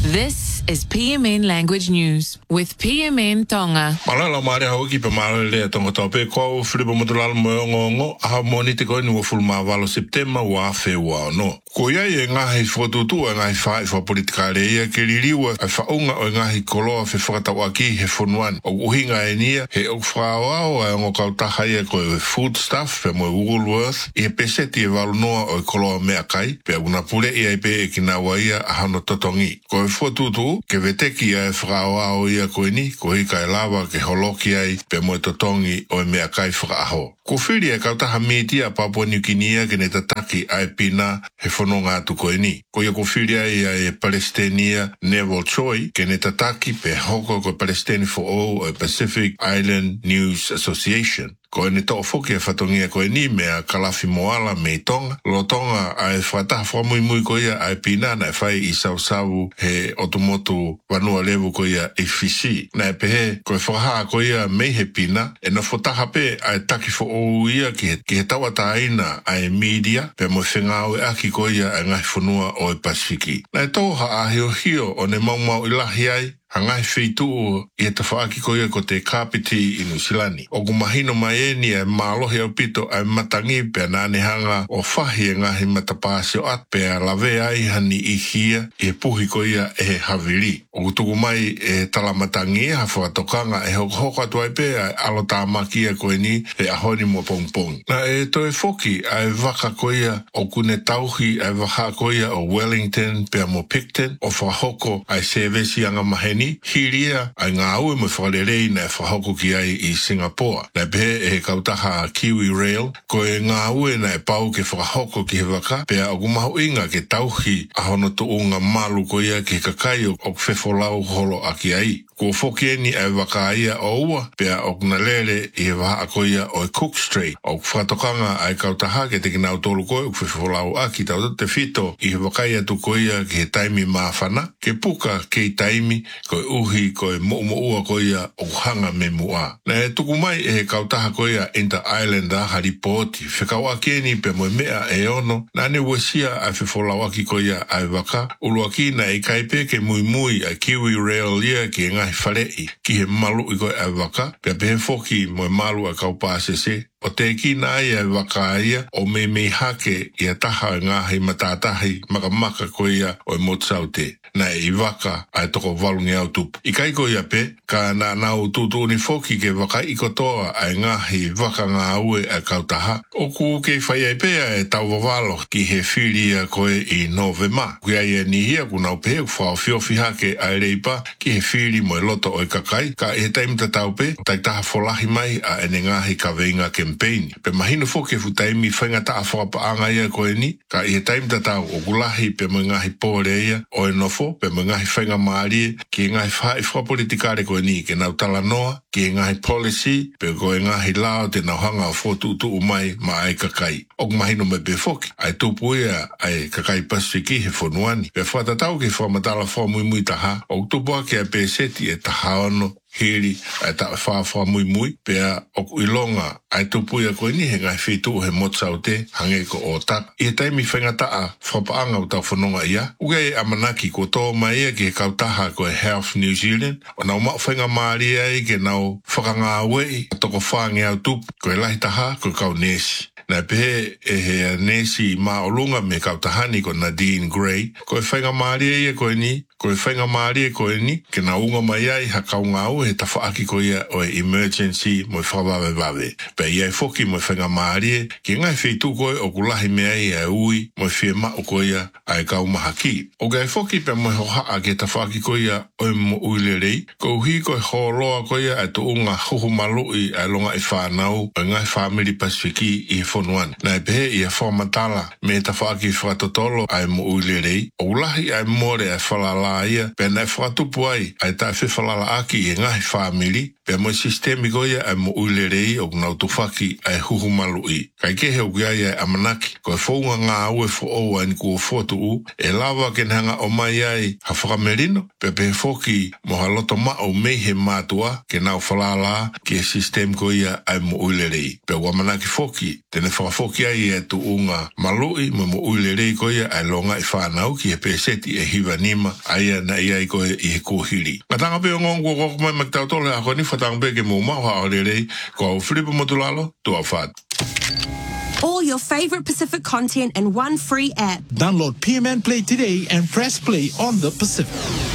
This is PMN Language News with PMN Tonga. Malala mare hoki pe malale tonga tope ko filipo modulal mo a monite ko ni wo fulma valo September wa fe wa no. Ko ia e ngahi fotutu ngahi fa politika le ke liliwa fa unga o ngahi kolo fe fata waki he fonwan o uhinga enia he o frawa o ngo kauta haie ko food stuff pe mo Woolworth e peseti e valo no o kolo me akai pe una pule e pe kina waia a hano totongi ko fotutu ke veteki e frawa o ia ko ni ko hika e lava ke holoki ai pe mo totongi o me akai fraho ko fili e kauta hamiti a Papua New Guinea ke ne tataki ai pina he fononga tu ko ni ko ia ko fili ai e Palestinian Neville Choi ke ne tataki pe hoko ko Palestine for All Pacific Island News Association. Ko ne to foki e fatongia ko ni me a kalafi moala me tonga. Lo tonga ai fata fo muy ko ia ai pina na fai I sau he otomoto vanua levu ko ia efisi. Na pe ko faha ko ia me he pina e no fota hape ai taki fo o ia ki he tawata aina ai media pe mo fengau aki ko ia ngai fonua o Pasifiki. Na to ha hio o ne mau ilahi ai hangai feitu I te whaaki koia ko te kapiti I Nusilani. O kumahino mai ni e malohi au pito ai matangi pe nane hanga o whahi e ngahi matapasi o at pe a lawe ai hani I hia e puhi koia e haviri. O kutuku mai e talamatangi ha whakatokanga e hoko atu ai pe ai alo tāmaki e koe ni e ahoni mo pongpong. Na e toi foki ai waka koia o kune tauhi ai waka koia o Wellington pe a mo Picton o whahoko ai sevesi anga maheni hiria ai ngā ue me whakarerei na whahoko ki ai I Singapore. Na pe e kautaha Kiwi Rail, ko e ngā ue na e pau ke whakahoko ki he waka, pe a kumahu inga ke tauhi a hono to unga malu ko ia ke kakai o whewholau holo aki ai. Ko whoki ni ai waka ia o ua, pe a o kunalele I he waha ko ia o Cook Street, o whatokanga ai kautaha ke te kinau tolu koe o whewholau aki tau te fito I he waka ia tu ko ia ke he taimi mawhana, ke puka ke I taimi, ko uhi ko e ua ko ia o hanga me mua. Na e tuku mai e he kautaha ko ia Inter Islander haripoti. Whekawa keni pe mo mea e ono. Nane wesia a whewholawaki ko ia ai waka. Uluaki na e kaipe ke mui a Kiwi Rail ia ki ngahi wharei. Ki he malu I ko ai waka. Pea pehe foki mo malu a kaupasese. O te kina ia waka ia o me hake ia taha ngahi matatahi makamaka ko ia o e motsaute. Na I waka ai toko valungi au tupu. I kai ko ia pe, ka na nau tutu ni foki ke waka I kotoa ai ngahi waka ngā ue a kautaha. O ku ke whai ai pea e tau wawalo ki he whiria koe I Novema. Kui ai e ni hia ku nau pe, ku whao whiofi hake ai reipa ki he whiri mo e loto o I kakai. Ka e taimta tau pe, tai taha wholahi mai a ene ngahi ka veinga campaign. Pe mahino foki e futaimi whainga taa whakapaanga ia koe ni, ka I he taimta tau o kulahi pe mo ngahi pōre ia o e nofo, pe mo ngahi whainga maari ki ngahi whai whapolitikare koe ni, ke nau tala noa, ki ngahi policy, pe koe ngahi lao te nau hanga o whotutu umai ma ai kakai. O mahino me pe foki, ai tupu ia ai kakai Pasifiki he whonuani. Pe whatatau ke whamatala whamui taha, o tupu ake a pe seti e taha ono, hiri ai ta wha mui pea o ilonga ai tupu ia koe ni he ngai whitu he motsaute hange ko o tak. I taimi whaingata a whapaanga o tau whanonga ia. Uge amanaki ko tō mai ia ki he kautaha ko e Health New Zealand. O nau mau whainga maari ai ke nau whakanga wei toko whange au tupu ko e lahi taha ko kau nesi. Na pehe e he nesi maolunga me kautahani ko Nadine Gray. Ko e whainga maari ia koe ni, ko e whainga maari koe ni, ke na unga mai ai hakau ngau he tawhaaki ko ia o e emergency mo e whawawe. Pe ia e foki mo e whainga maari ki ngai wheitu koe o kulahi mea I e ui mo e whie mao ko ia ai kau mahaki. O gai foki pe mo e hohaa ke tawhaaki ko ia o e mo uilerei, ko uhi ko e holoa ko ia e to unga huhumalui ai longa I whanau o ngai family Pasifiki I he whonuan. Na e pehe I e whamatala me tawhaaki whatotolo ai mo uilerei, o ulahi ai more e whalala ia, pe na e whatupu ai ta whiwhalala aki I ngahi family, pe mo sistemi ko ia ai mo uilerei o nau tufaki ai huhumalui. Kai kehe o kia ia amanaki, ko e whaunga ngā ue who'o ai kua whotu e lawa ke hanga o mai ai ha whakamerino, pe pe foki mo haloto mao mei he mātua ke nau whalala ki e sistemi ko ia ai mo uilerei. Pe wamanaki foki, tena ne whakafoki ai e tu unga maloi mo uilere ko ia ai longa I whanau ki he peseti e hiva nima ai na ia I ko I he kuhiri. Katanga pe ngongo ko mai maktautole a ko ni whatanga pe ke mo maha o lere ko au Filipo Motulalo tu a what. All your favorite Pacific content in one free app. Download PMN Play today and press play on the Pacific.